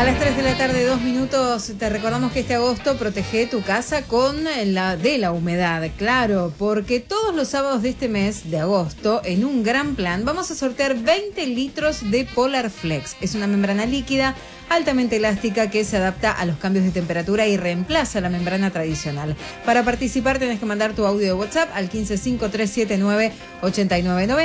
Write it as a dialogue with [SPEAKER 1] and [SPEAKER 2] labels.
[SPEAKER 1] A las 3 de la tarde, 2 minutos, te recordamos que este agosto protege tu casa con la humedad, claro, porque todos los sábados de este mes de agosto, en un gran plan, vamos a sortear 20 litros de Polar Flex. Es una membrana líquida altamente elástica que se adapta a los cambios de temperatura y reemplaza la membrana tradicional. Para participar tenés que mandar tu audio de WhatsApp al 1553798990.